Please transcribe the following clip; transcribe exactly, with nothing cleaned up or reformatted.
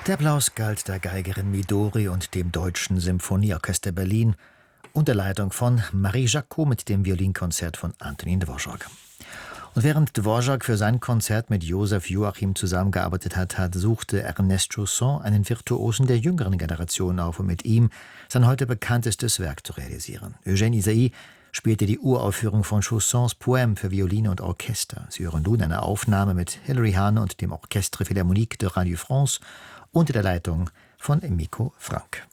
Der Applaus galt der Geigerin Midori und dem Deutschen Symphonieorchester Berlin unter Leitung von Marie Jacquot mit dem Violinkonzert von Antonin Dvorak. Und während Dvorak für sein Konzert mit Joseph Joachim zusammengearbeitet hat, hat suchte Ernest Chausson einen Virtuosen der jüngeren Generation auf, um mit ihm sein heute bekanntestes Werk zu realisieren. Eugène Ysaÿe spielte die Uraufführung von Chaussons Poème für Violine und Orchester. Sie hören nun eine Aufnahme mit Hilary Hahn und dem Orchestre Philharmonique de Radio France unter der Leitung von Miko Frank.